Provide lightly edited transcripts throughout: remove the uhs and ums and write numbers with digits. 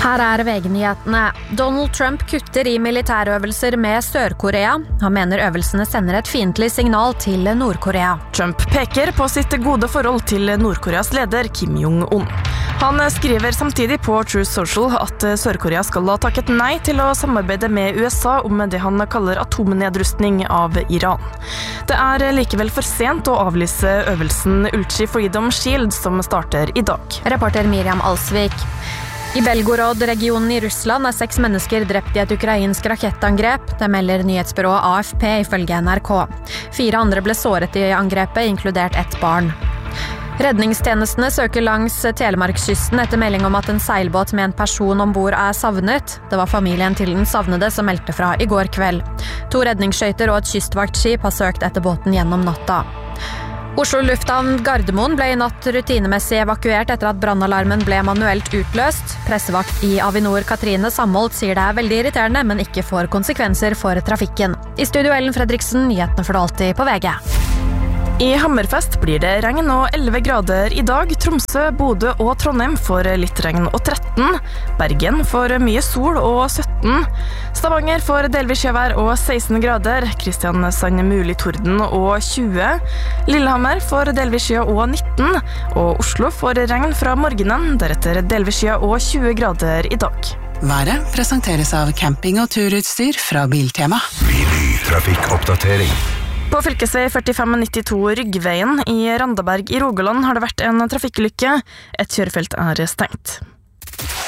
Her VG-nyhetene. Donald Trump kutter i militærøvelser med Sør-Korea. Han mener øvelsene sender et fiendtlig signal til Nord-Korea. Trump peker på sitt gode forhold til Nord-Koreas leder Kim Jong-un. Han skriver samtidig på Truth Social at Sør-Korea skal ha takket nei til å samarbeide med USA om det han kaller atomnedrustning av Iran. Det likevel for sent å avlyse øvelsen Ulchi Freedom Shield som starter i dag. Reporter Miriam Alsvik. I Belgorod-regionen i Russland 6 mennesker drept i et ukrainsk rakettangrep. Det melder nyhetsbyrået AFP ifølge NRK. 4 andre ble såret i angrepet, inkludert et barn. Redningstjenestene søker langs Telemarkskysten etter melding om at en seilbåt med en person ombord savnet. Det var familien til den savnede som meldte fra i går kveld. 2 redningsskøyter og et kystvaktskip har søkt etter båten gjennom natta. Oslo lufthavn Gardermoen ble i natt rutinemessig evakuert etter at brannalarmen ble manuelt utløst. Pressevakt i Avinor Katrine Samholt sier det veldig irriterende, men ikke får konsekvenser for trafikken. I studio Ellen Fredriksen, nyhetene får du alltid på VG. I Hammerfest blir det regn og 11 grader i dag. Tromsø, Bodø og Trondheim får litt regn og 13. Bergen får mye sol og 17. Stavanger får delvis sjøvær og 16 grader. Kristiansand mulig torden og 20. Lillehammer får delvis sjø og 19. Og Oslo får regn fra morgenen, deretter delvis sjø og 20 grader i dag. Været presenteres av camping- og turutstyr fra Biltema. Trafikkoppdatering. På fylkesvei 4592 Ryggveien i Randaberg i Rogaland har det vært en trafikkulykke. Et kjørefelt stengt.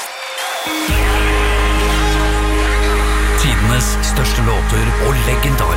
Tidenes største låter og legendariske